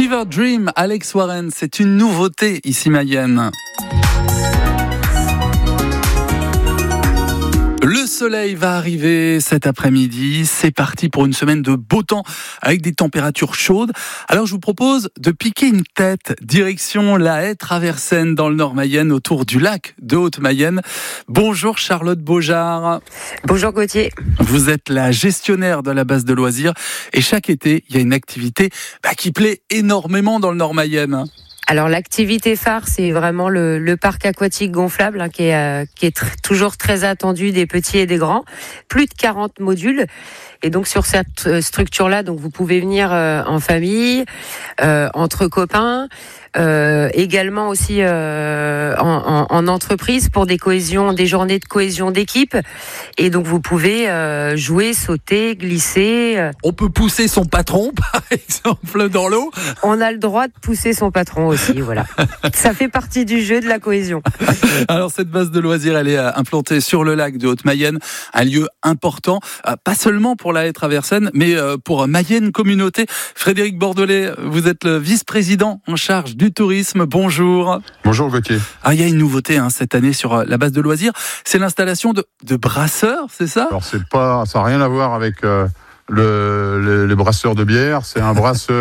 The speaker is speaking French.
Fever Dream, Alex Warren, c'est une nouveauté ici Mayenne. Le soleil va arriver cet après-midi, c'est parti pour une semaine de beau temps avec des températures chaudes. Alors je vous propose de piquer une tête, direction la Haie Traversaine dans le Nord Mayenne, autour du lac de Haute-Mayenne. Bonjour Charlotte Beaujard. Bonjour Gauthier. Vous êtes la gestionnaire de la base de loisirs et chaque été, il y a une activité qui plaît énormément dans le Nord Mayenne. Alors l'activité phare, c'est vraiment le parc aquatique gonflable qui est toujours très attendu des petits et des grands. Plus de 40 modules. Et donc sur cette structure-là, donc vous pouvez venir en famille, entre copains, également aussi en entreprise pour des journées de cohésion d'équipe. Et donc vous pouvez jouer, sauter, glisser. On peut pousser son patron, par exemple, dans l'eau. On a le droit de pousser son patron aussi, voilà. Ça fait partie du jeu de la cohésion. Alors cette base de loisirs, elle est implantée sur le lac de Haute-Mayenne, un lieu important, pas seulement pour la Haie Traversaine, mais pour Mayenne Communauté. Frédéric Bordelais, vous êtes le vice-président en charge du tourisme. Bonjour. Bonjour Gauthier. Ah, il y a une nouveauté cette année sur la base de loisirs, c'est l'installation de brasseurs, c'est ça ? Alors ça n'a rien à voir avec les brasseurs de bière, c'est un brasseur